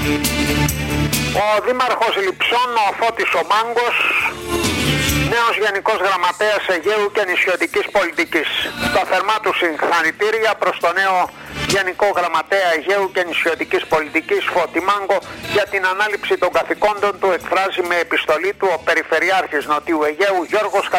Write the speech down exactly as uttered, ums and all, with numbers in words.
Ο Δήμαρχος Λειψών, ο Φώτης ο Μάγκος, νέος Γενικός Γραμματέας Αιγαίου και Νησιωτικής Πολιτικής. Τα θερμά του συγχαρητήρια προς το νέο Γενικό Γραμματέα Αιγαίου και Νησιωτικής Πολιτικής Φώτη Μάγκο για την ανάληψη των καθηκόντων του, εκφράζει με επιστολή του ο Περιφερειάρχης Νοτιού Αιγαίου Γιώργος